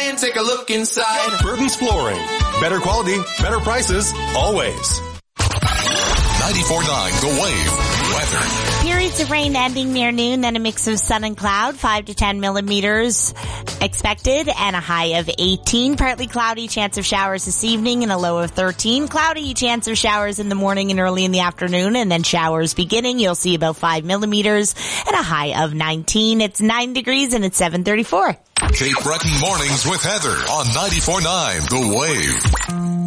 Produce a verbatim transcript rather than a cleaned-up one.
in, take a look inside. Burton's Flooring. Better quality, better prices, always. ninety-four point nine The Wave. Weather. Periods of rain ending near noon, then a mix of sun and cloud, five to ten millimeters expected, and a high of eighteen. Partly cloudy, chance of showers this evening, and a low of thirteen. Cloudy, chance of showers in the morning and early in the afternoon, and then showers beginning. You'll see about five millimeters, and a high of nineteen. It's nine degrees, and it's seven thirty-four. Cape Breton Mornings with Heather on ninety-four point nine The Wave.